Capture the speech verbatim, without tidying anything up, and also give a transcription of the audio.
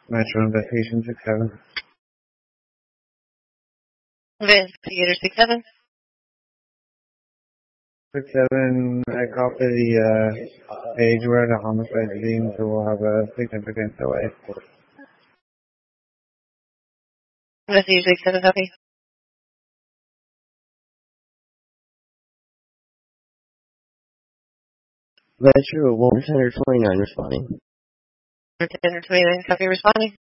Metro Investigation six seven. Investigator six seven. six seven, I copy the uh, page where the homicide scene, so we'll have a significant delay. Investigator six seven, copy. Metro one ten twenty-nine responding. one ten twenty-nine, copy, responding.